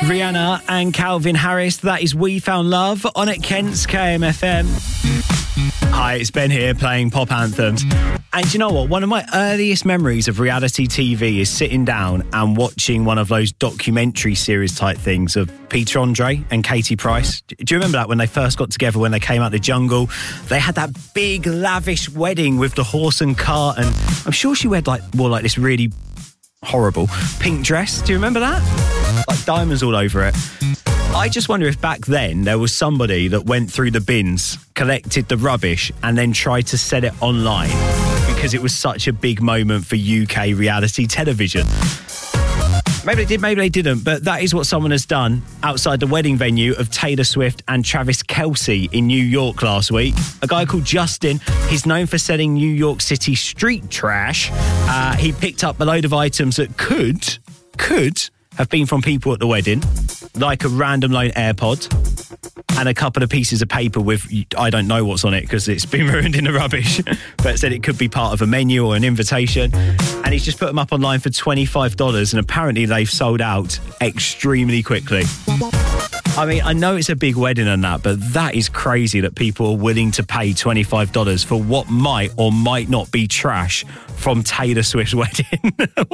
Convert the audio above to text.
Rihanna and Calvin Harris. That is We Found Love on at Kent's KMFM. Hi, it's Ben here playing pop anthems. And you know what? One of my earliest memories of reality TV is sitting down and watching one of those documentary series type things of Peter Andre and Katie Price. Do you remember that when they first got together, when they came out the jungle? They had that big, lavish wedding with the horse and cart, and I'm sure she wore like this really horrible pink dress. Do you remember that? Like diamonds all over it. I just wonder if back then there was somebody that went through the bins, collected the rubbish, and then tried to sell it online because it was such a big moment for UK reality television. Maybe they did, maybe they didn't, but that is what someone has done outside the wedding venue of Taylor Swift and Travis Kelce in New York last week. A guy called Justin, he's known for selling New York City street trash. He picked up a load of items that could have been from people at the wedding, like a random loan AirPod and a couple of pieces of paper with, I don't know what's on it because it's been ruined in the rubbish, but it said it could be part of a menu or an invitation. And he's just put them up online for $25, and apparently they've sold out extremely quickly. I mean, I know it's a big wedding and that, but that is crazy that people are willing to pay $25 for what might or might not be trash from Taylor Swift's wedding.